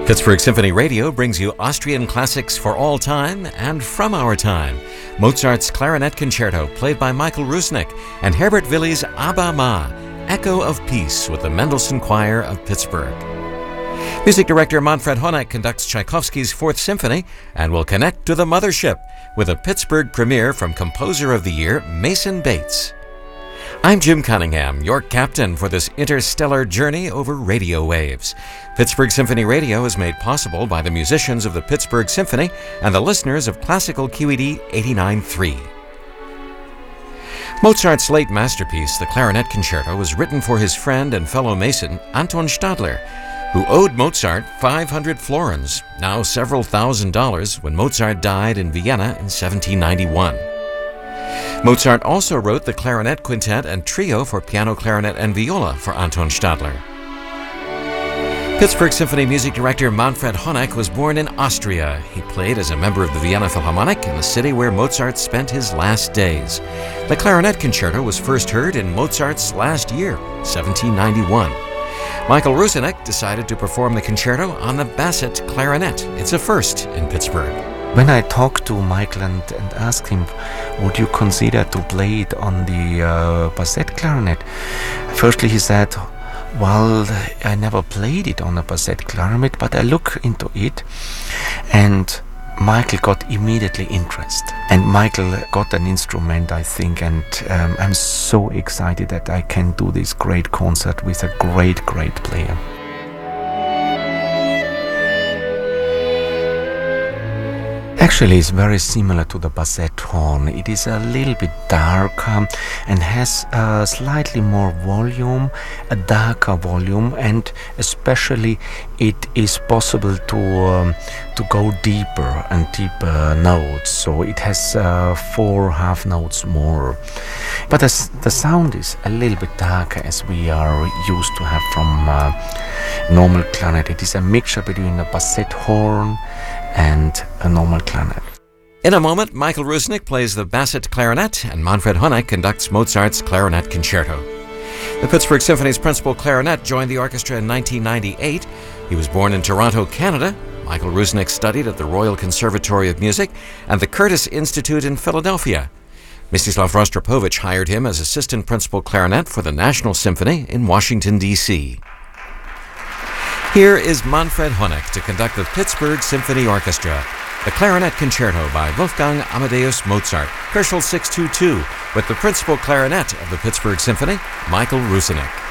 Pittsburgh Symphony Radio brings you Austrian classics for all time and from our time. Mozart's Clarinet Concerto, played by Michael Rusnick, and Herbert Willi's Abba Ma, Echo of Peace, with the Mendelssohn Choir of Pittsburgh. Music director Manfred Honeck conducts Tchaikovsky's Fourth Symphony and will connect to the mothership with a Pittsburgh premiere from Composer of the Year, Mason Bates. I'm Jim Cunningham, your captain for this interstellar journey over radio waves. Pittsburgh Symphony Radio is made possible by the musicians of the Pittsburgh Symphony and the listeners of Classical QED 89.3. Mozart's late masterpiece, the Clarinet Concerto, was written for his friend and fellow Mason, Anton Stadler, who owed Mozart 500 florins, now several $1,000s, when Mozart died in Vienna in 1791. Mozart also wrote the Clarinet Quintet and Trio for piano, clarinet, and viola for Anton Stadler. Pittsburgh Symphony music director Manfred Honeck was born in Austria. He played as a member of the Vienna Philharmonic in the city where Mozart spent his last days. The Clarinet Concerto was first heard in Mozart's last year, 1791. Michael Rusnick decided to perform the concerto on the Bassett clarinet. It's a first in Pittsburgh. When I talked to Michael and asked him, would you consider to play it on the Bassett clarinet? Firstly, he said, well, I never played it on a Bassett clarinet, but I looked into it, and Michael got immediately interested. And Michael got an instrument, I think, and I'm so excited that I can do this great concert with a great player. Actually, it's very similar to the Bassett horn. It is a little bit darker and has a slightly more volume, a darker volume, and especially it is possible to go deeper and deeper notes. So it has 4 half notes more. But the sound is a little bit darker, as we are used to have from normal clarinet. It is a mixture between a Bassett horn and a normal clarinet. In a moment, Michael Rusnick plays the Bassett clarinet and Manfred Honeck conducts Mozart's Clarinet Concerto. The Pittsburgh Symphony's principal clarinet joined the orchestra in 1998. He was born in Toronto, Canada. Michael Rusnick studied at the Royal Conservatory of Music and the Curtis Institute in Philadelphia. Mstislav Rostropovich hired him as assistant principal clarinet for the National Symphony in Washington, D.C. Here is Manfred Honeck to conduct the Pittsburgh Symphony Orchestra, the Clarinet Concerto by Wolfgang Amadeus Mozart, Köchel 622, with the principal clarinet of the Pittsburgh Symphony, Michael Rusnick.